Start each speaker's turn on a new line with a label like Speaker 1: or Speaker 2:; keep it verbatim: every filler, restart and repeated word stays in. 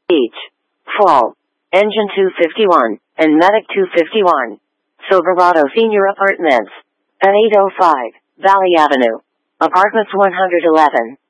Speaker 1: Each. Fall. Engine two fifty-one, and Medic two fifty-one. Silverado Senior Apartments. At eight oh five, Valley Avenue. Apartments one hundred eleven.